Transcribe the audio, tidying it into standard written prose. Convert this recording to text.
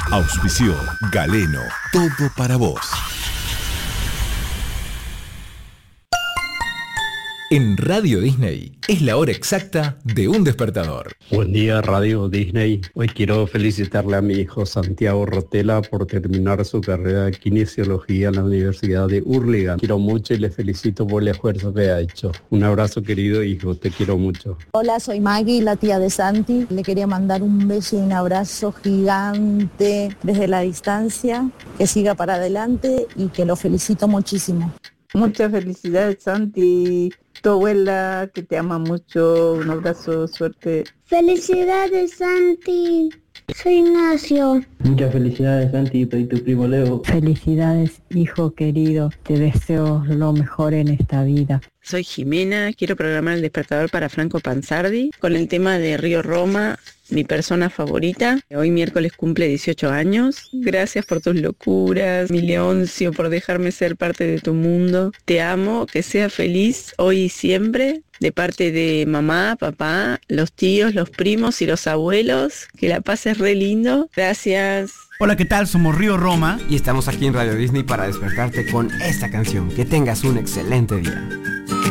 Auspició Galeno, todo para vos. En Radio Disney es la hora exacta de un despertador. Buen día, Radio Disney. Hoy quiero felicitarle a mi hijo Santiago Rotela por terminar su carrera de kinesiología en la Universidad de Hurlingham. Quiero mucho y le felicito por el esfuerzo que ha hecho. Un abrazo, querido hijo, te quiero mucho. Hola, soy Maggie, la tía de Santi. Le quería mandar un beso y un abrazo gigante desde la distancia. Que siga para adelante y que lo felicito muchísimo. Muchas felicidades, Santi. Tu abuela, que te ama mucho. Un abrazo, suerte. Felicidades, Santi. Soy Ignacio. Muchas felicidades, Santi, y tu primo Leo. Felicidades, hijo querido. Te deseo lo mejor en esta vida. Soy Jimena, quiero programar el despertador para Franco Panzardi con el tema de Río Roma, mi persona favorita. Hoy miércoles cumple 18 años. Gracias por tus locuras, mi Leoncio, por dejarme ser parte de tu mundo. Te amo, que seas feliz hoy y siempre. De parte de mamá, papá, los tíos, los primos y los abuelos. Que la pases re lindo. Gracias. Hola, ¿qué tal? Somos Río Roma y estamos aquí en Radio Disney para despertarte con esta canción. Que tengas un excelente día.